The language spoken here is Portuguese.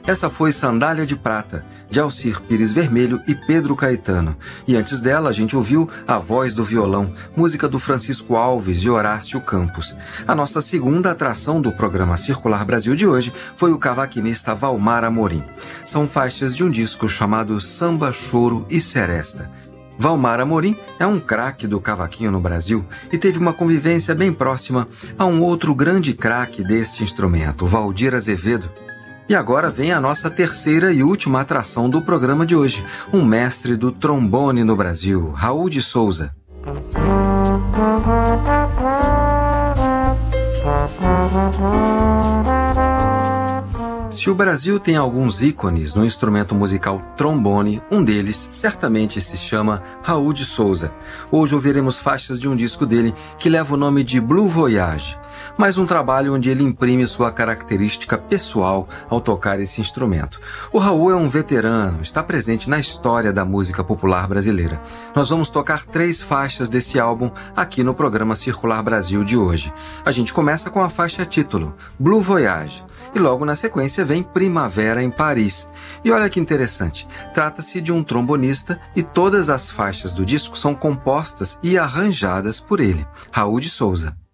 Essa foi Sandália de Prata, de Alcir Pires Vermelho e Pedro Caetano. E antes dela a gente ouviu A Voz do Violão, música do Francisco Alves e Horácio Campos. A nossa segunda atração do programa Circular Brasil de hoje foi o cavaquinista Valmar Amorim. São faixas de um disco chamado Samba, Choro e Seresta. Valmar Amorim é um craque do cavaquinho no Brasil e teve uma convivência bem próxima a um outro grande craque deste instrumento, Valdir Azevedo. E agora vem a nossa terceira e última atração do programa de hoje, um mestre do trombone no Brasil, Raul de Souza. Se o Brasil tem alguns ícones no instrumento musical trombone, um deles certamente se chama Raul de Souza. Hoje ouviremos faixas de um disco dele que leva o nome de Blue Voyage, mais um trabalho onde ele imprime sua característica pessoal ao tocar esse instrumento. O Raul é um veterano, está presente na história da música popular brasileira. Nós vamos tocar 3 faixas desse álbum aqui no programa Circular Brasil de hoje. A gente começa com a faixa título, Blue Voyage, e logo na sequência vem Primavera em Paris. E olha que interessante, trata-se de um trombonista e todas as faixas do disco são compostas e arranjadas por ele, Raul de Souza.